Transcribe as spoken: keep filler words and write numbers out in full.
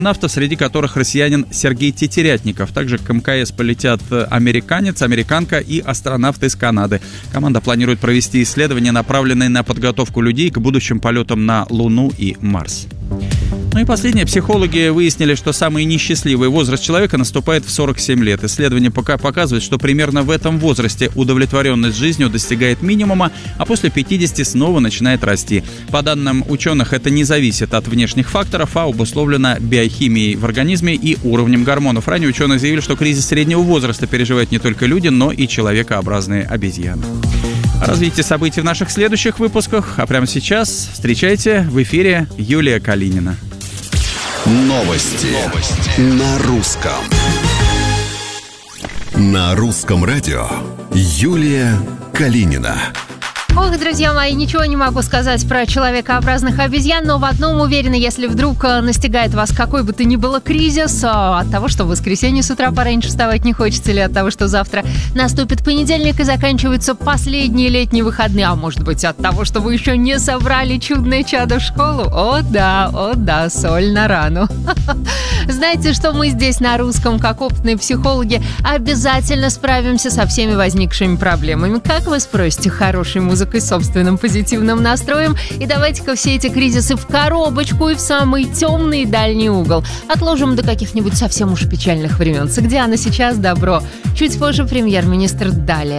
астронавтов, среди которых россиянин Сергей Тетерятников. Также к МКС полетят американец, американка и астронавт из Канады. Команда планирует провести исследования, направленные на подготовку людей к будущим полетам на Луну и Марс. Ну и последнее. Психологи выяснили, что самый несчастливый возраст человека наступает в сорок семь лет. Исследование пока показывает, что примерно в этом возрасте удовлетворенность жизнью достигает минимума, а после пятидесяти снова начинает расти. По данным ученых, это не зависит от внешних факторов, а обусловлено биохимией в организме и уровнем гормонов. Ранее ученые заявили, что кризис среднего возраста переживают не только люди, но и человекообразные обезьяны. О развитии событий в наших следующих выпусках. А прямо сейчас встречайте в эфире Юлия Калинина. Новости. Новости на русском. На русском радио Юлия Калинина. Ох, друзья мои, ничего не могу сказать про человекообразных обезьян, но в одном уверена, если вдруг настигает вас какой бы то ни было кризис, от того, что в воскресенье с утра пораньше вставать не хочется, или от того, что завтра наступит понедельник и заканчиваются последние летние выходные, а может быть от того, что вы еще не собрали чудное чадо в школу? О да, о да, соль на рану. Знаете, что мы здесь на русском, как опытные психологи, обязательно справимся со всеми возникшими проблемами. Как вы спросите, хорошей музыкой, с собственным позитивным настроем, и давайте-ка все эти кризисы в коробочку и в самый темный и дальний угол. Отложим до каких-нибудь совсем уж печальных времен. Где она сейчас, добро? Чуть позже премьер-министр далее.